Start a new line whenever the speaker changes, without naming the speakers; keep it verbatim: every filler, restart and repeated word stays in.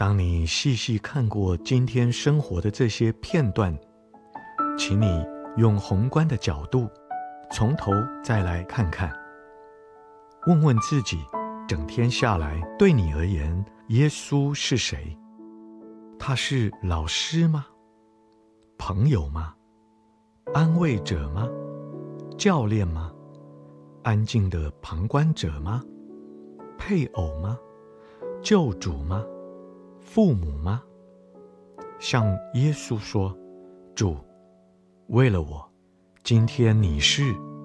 当你细细看过今天生活的这些片段，请你用宏观的角度从头再来看看，问问自己，整天下来对你而言，耶稣是谁？他是老师吗？朋友吗？安慰者吗？教练吗？安静的旁观者吗？配偶吗？救主吗？父母吗？向耶稣说，主，为了我，今天你是